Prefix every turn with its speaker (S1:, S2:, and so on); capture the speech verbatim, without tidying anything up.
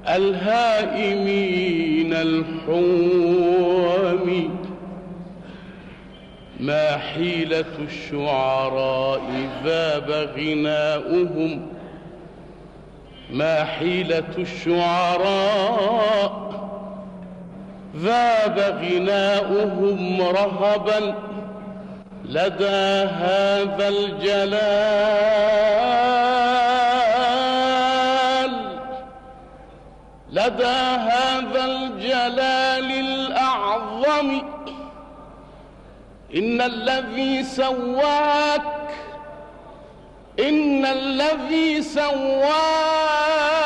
S1: الهائمين الحوم. ما حيلة الشعراء ذاب غناؤهم، ما حيلة الشعراء ذاب غناؤهم رهبا لدى هذا الجلال، لدى هذا الجلال الأعظم. إن الذي سواك، إن الذي سواك